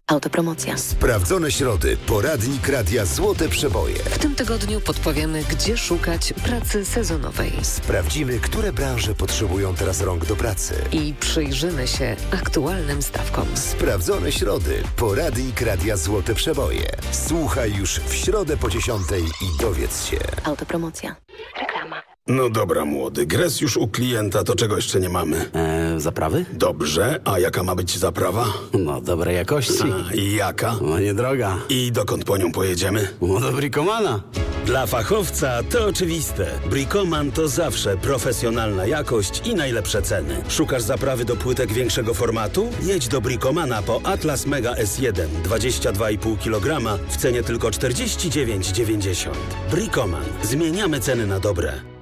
Autopromocja. Sprawdzone środy. Poradnik Radia Złote Przeboje. W tym tygodniu podpowiemy, gdzie szukać pracy sezonowej. Sprawdzimy, które branże potrzebują teraz rąk do pracy. I przyjrzymy się aktualnym stawkom. Sprawdzone środy. Poradnik Radia Złote Przeboje. Słuchaj już w środę po 10:00 i dowiedz się. Autopromocja. Reklama. No dobra, młody. Gres już u klienta, to czego jeszcze nie mamy? Zaprawy? Dobrze, a jaka ma być zaprawa? No, dobrej jakości. A, i jaka? No, niedroga. I dokąd po nią pojedziemy? No, do Bricomana. Dla fachowca to oczywiste. Bricoman to zawsze profesjonalna jakość i najlepsze ceny. Szukasz zaprawy do płytek większego formatu? Jedź do Bricomana po Atlas Mega S1 22,5 kg w cenie tylko 49,90. Bricoman. Zmieniamy ceny na dobre.